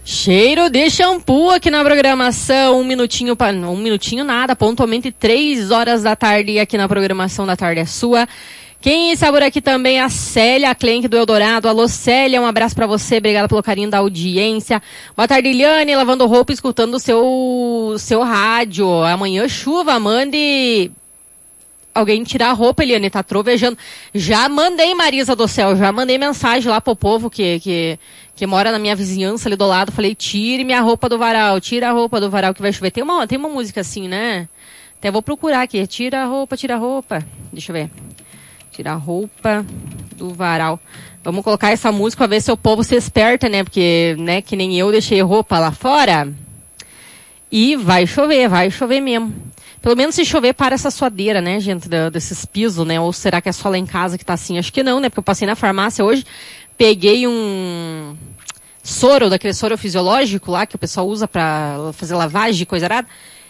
Cheiro de shampoo aqui na programação, um minutinho nada, pontualmente 3 horas da tarde aqui na programação da Tarde é Sua. Quem está por aqui também é a Célia Klenk do Eldorado. Alô Célia, um abraço pra você, obrigada pelo carinho da audiência. Boa tarde, Eliane, lavando roupa, escutando o seu rádio. Amanhã chuva, mande alguém tirar a roupa, Eliane, tá trovejando. Já mandei, Marisa do Céu, já mandei mensagem lá pro povo que mora na minha vizinhança ali do lado. Falei, tire minha roupa do varal, tira a roupa do varal que vai chover. Tem uma música assim, né? Até vou procurar aqui. Tira a roupa. Deixa eu ver. Tira a roupa do varal. Vamos colocar essa música pra ver se o povo se esperta, né? Porque, né, que nem eu deixei roupa lá fora. E vai chover mesmo. Pelo menos se chover para essa suadeira, né, gente, desses pisos, né? Ou será que é só lá em casa que tá assim? Acho que não, né? Porque eu passei na farmácia hoje, peguei um soro, daquele soro fisiológico lá, que o pessoal usa pra fazer lavagem, coisa arada.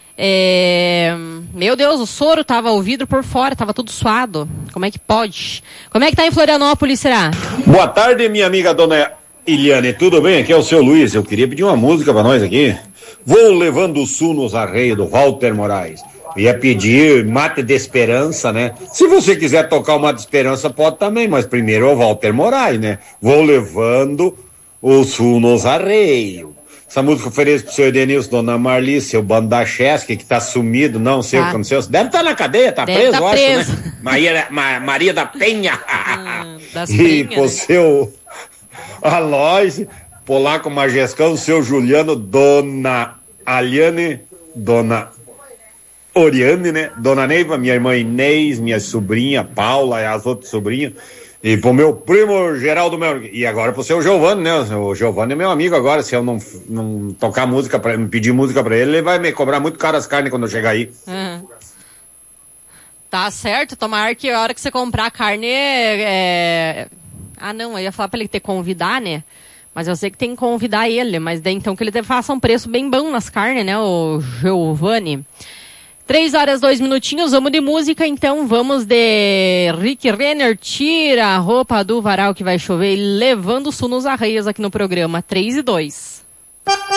Meu Deus, o soro tava, o vidro por fora, tava tudo suado. Como é que pode? Como é que tá em Florianópolis, será? Boa tarde, minha amiga dona Eliane, tudo bem? Aqui é o seu Luiz, eu queria pedir uma música pra nós aqui. Vou levando o sul nos arreios do Walter Moraes. Ia pedir Mate de Esperança, né? Se você quiser tocar o Mate de Esperança, pode também, mas primeiro é o Walter Moraes, né? Vou levando o sul nos arreios. Essa música eu ofereço pro seu Edenilson, dona Marli, seu bando da Chesky, que tá sumido, não sei o que aconteceu. Deve estar na cadeia, tá preso, eu acho, né? Maria da Penha. E pro seu Aloysio, Polaco Majescão, seu Juliano, dona Aliane, dona Oriane, né? Dona Neiva, minha irmã Inês, minha sobrinha Paula e as outras sobrinhas. E pro meu primo Geraldo, e agora pro seu Giovanni, né? O Giovanni é meu amigo agora. Se eu não tocar música pra ele, pedir música pra ele vai me cobrar muito caro as carnes quando eu chegar aí. Tá certo, tomara que a hora que você comprar a carne não, eu ia falar pra ele ter que convidar, né? Mas eu sei que tem que convidar ele, mas daí então que ele faça um preço bem bom nas carnes, né, o Giovanni. 3 horas, 2 minutinhos, vamos de música, então vamos de Rick Renner, tira a roupa do varal que vai chover, levando o sul nos arreios aqui no programa 3 e 2.